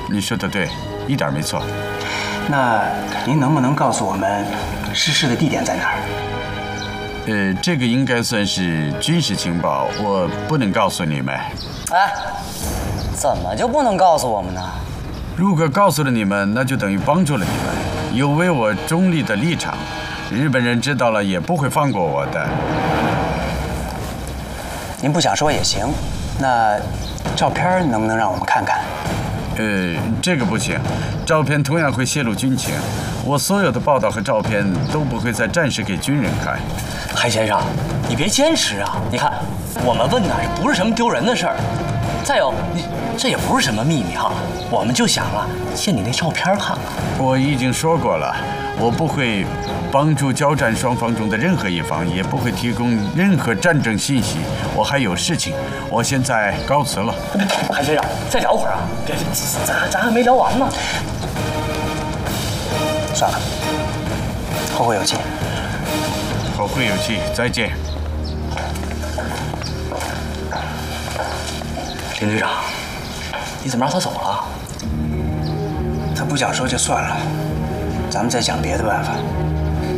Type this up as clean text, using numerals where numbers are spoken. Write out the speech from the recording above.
你说的对，一点没错。 那您能不能告诉我们失事的地点在哪儿？ 这个应该算是军事情报，我不能告诉你们。 哎，怎么就不能告诉我们呢？ 如果告诉了你们，那就等于帮助了你们，有违我中立的立场。日本人知道了也不会放过我的。 您不想说也行，那照片能不能让我们看看？ 这个不行，照片同样会泄露军情。我所有的报道和照片都不会再暂时给军人看。 海先生，你别坚持啊！你看，我们问的也不是什么丢人的事儿，再有，这也不是什么秘密哈。我们就想啊，借你那照片看看。 我已经说过了，我不会帮助交战双方中的任何一方，也不会提供任何战争信息。我还有事情，我现在告辞了。 海先生，再聊会儿啊！别，咱还没聊完呢。 算了，后会有期。 后会有期，再见。 林局长，你怎么让他走了？ 他不想说就算了，咱们再想别的办法。